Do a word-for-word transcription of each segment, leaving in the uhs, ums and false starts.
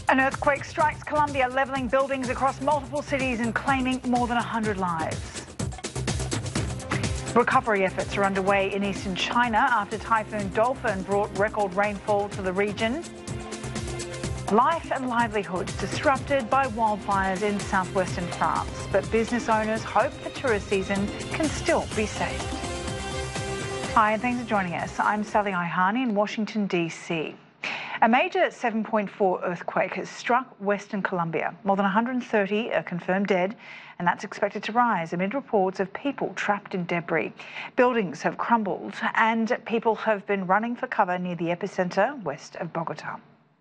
An earthquake strikes Colombia, levelling buildings across multiple cities and claiming more than one hundred lives. Recovery efforts are underway in eastern China after Typhoon Dolphin brought record rainfall to the region. Life and livelihoods disrupted by wildfires in southwestern France, but business owners hope the tourist season can still be saved. Hi, and thanks for joining us. I'm Sally Ihani in Washington, D C. A major seven point four earthquake has struck Western Colombia. More than one hundred thirty are confirmed dead, and that's expected to rise amid reports of people trapped in debris. Buildings have crumbled, and people have been running for cover near the epicenter west of Bogota.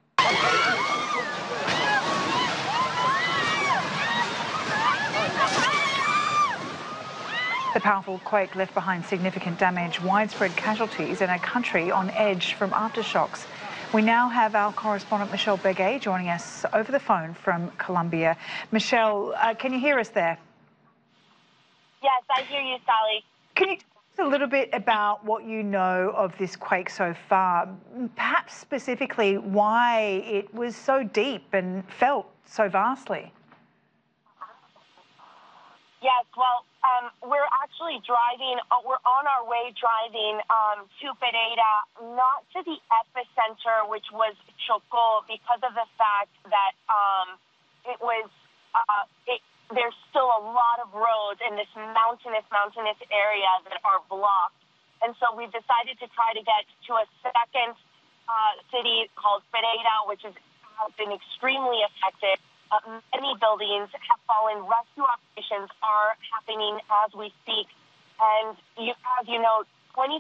The powerful quake left behind significant damage, widespread casualties, and a country on edge from aftershocks. We now have our correspondent Michelle Begay joining us over the phone from Colombia. Michelle, uh, can you hear us there? Yes, I hear you, Sally. Can you tell us a little bit about what you know of this quake so far? Perhaps specifically why it was so deep and felt so vastly? Yes, well, um, we're actually driving, uh, we're on our way driving um, to Pereira, not to the epicenter, which was Chocó, because of the fact that um, it was, uh, it, there's still a lot of roads in this mountainous, mountainous area that are blocked. And so we've decided to try to get to a second uh, city called Pereira, which is, has been extremely affected. Uh, many buildings have fallen. Rescue operations are happening as we speak. And you, as you know,